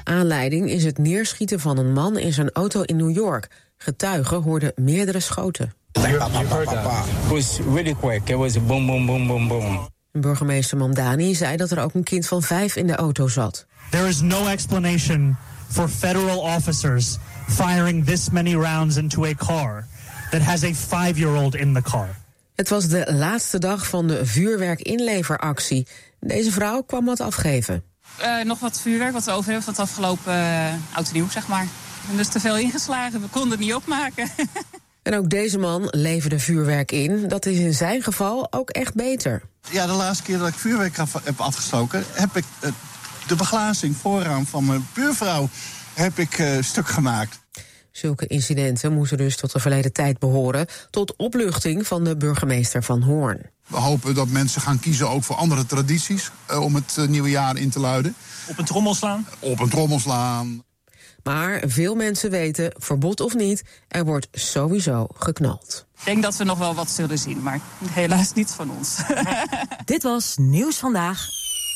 Aanleiding is het neerschieten van een man in zijn auto in New York. Getuigen hoorden meerdere schoten. It was really quick. It was boom, boom, boom, boom, boom. Burgemeester Mamdani zei dat er ook een kind van 5 in de auto zat. There is no explanation for federal officers firing this many rounds into a car that has a 5-year-old in the car. Het was de laatste dag van de vuurwerkinleveractie. Deze vrouw kwam wat afgeven. Nog wat vuurwerk wat we over hebben van het afgelopen oud en nieuw, zeg maar. En dus te veel ingeslagen, we konden het niet opmaken. En ook deze man leverde vuurwerk in. Dat is in zijn geval ook echt beter. Ja, de laatste keer dat ik vuurwerk heb afgestoken, heb ik de beglazing vooraan van mijn buurvrouw stuk gemaakt. Zulke incidenten moeten dus tot de verleden tijd behoren, tot opluchting van de burgemeester van Hoorn. We hopen dat mensen gaan kiezen ook voor andere tradities om het nieuwe jaar in te luiden. Op een trommel slaan? Op een trommel slaan. Maar veel mensen weten, verbod of niet, er wordt sowieso geknald. Ik denk dat we nog wel wat zullen zien, maar helaas niet van ons. Dit was Nieuws Vandaag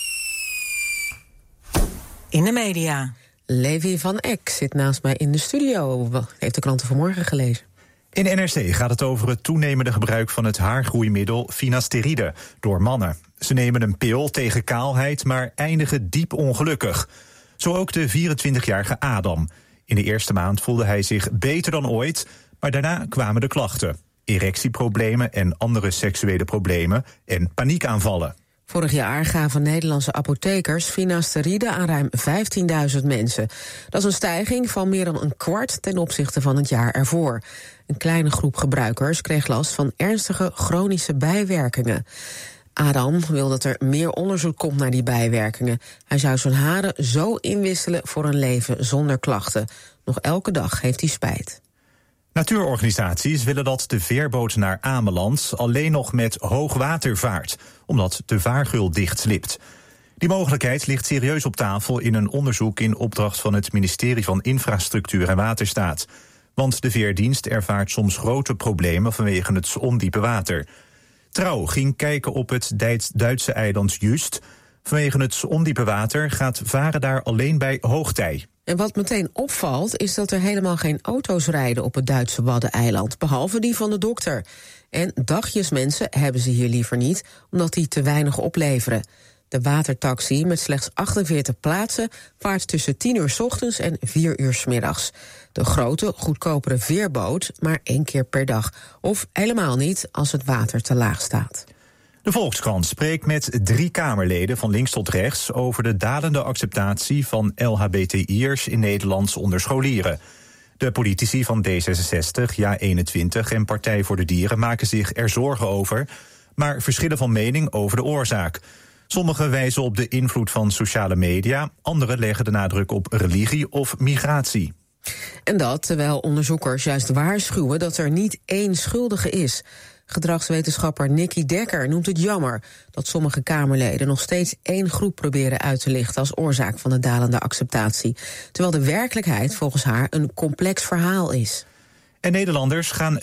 in de media. Levi van Eck zit naast mij in de studio. Heeft de kranten vanmorgen gelezen. In NRC gaat het over het toenemende gebruik van het haargroeimiddel finasteride door mannen. Ze nemen een pil tegen kaalheid, maar eindigen diep ongelukkig. Zo ook de 24-jarige Adam. In de eerste maand voelde hij zich beter dan ooit, maar daarna kwamen de klachten. Erectieproblemen en andere seksuele problemen en paniekaanvallen. Vorig jaar gaven Nederlandse apothekers finasteride aan ruim 15.000 mensen. Dat is een stijging van meer dan een kwart ten opzichte van het jaar ervoor. Een kleine groep gebruikers kreeg last van ernstige chronische bijwerkingen. Adam wil dat er meer onderzoek komt naar die bijwerkingen. Hij zou zijn haren zo inwisselen voor een leven zonder klachten. Nog elke dag heeft hij spijt. Natuurorganisaties willen dat de veerboot naar Ameland alleen nog met hoogwater vaart, omdat de vaargeul dichtslipt. Die mogelijkheid ligt serieus op tafel in een onderzoek in opdracht van het ministerie van Infrastructuur en Waterstaat. Want de veerdienst ervaart soms grote problemen vanwege het ondiepe water. Trouw ging kijken op het Duitse eiland Just. Vanwege het ondiepe water gaat varen daar alleen bij hoogtij. En wat meteen opvalt is dat er helemaal geen auto's rijden op het Duitse Waddeneiland, behalve die van de dokter. En dagjesmensen hebben ze hier liever niet, omdat die te weinig opleveren. De watertaxi met slechts 48 plaatsen vaart tussen 10 uur 's ochtends en 4 uur 's middags. De grote, goedkopere veerboot maar 1 keer per dag. Of helemaal niet als het water te laag staat. De Volkskrant spreekt met 3 Kamerleden van links tot rechts over de dalende acceptatie van LHBTI'ers in Nederland onder scholieren. De politici van D66, JA21 en Partij voor de Dieren maken zich er zorgen over, maar verschillen van mening over de oorzaak. Sommigen wijzen op de invloed van sociale media, anderen leggen de nadruk op religie of migratie. En dat terwijl onderzoekers juist waarschuwen dat er niet één schuldige is. Gedragswetenschapper Nicky Dekker noemt het jammer dat sommige Kamerleden nog steeds 1 groep proberen uit te lichten als oorzaak van de dalende acceptatie, terwijl de werkelijkheid volgens haar een complex verhaal is. En Nederlanders gaan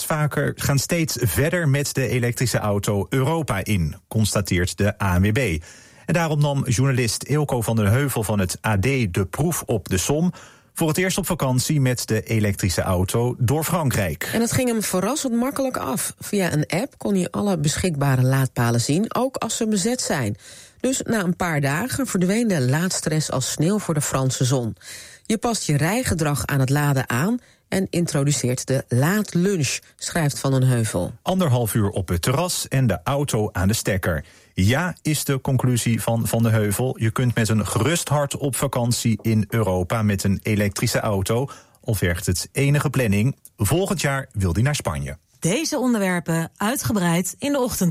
steeds verder met de elektrische auto Europa in, constateert de ANWB. En daarom nam journalist Eelco van den Heuvel van het AD de proef op de som voor het eerst op vakantie met de elektrische auto door Frankrijk. En het ging hem verrassend makkelijk af. Via een app kon hij alle beschikbare laadpalen zien, ook als ze bezet zijn. Dus na een paar dagen verdween de laadstress als sneeuw voor de Franse zon. Je past je rijgedrag aan het laden aan en introduceert de laadlunch, schrijft Van den Heuvel. 1,5 uur op het terras en de auto aan de stekker. Ja, is de conclusie van Van den Heuvel. Je kunt met een gerust hart op vakantie in Europa met een elektrische auto, al vergt het enige planning. Volgend jaar wil hij naar Spanje. Deze onderwerpen uitgebreid in de ochtend.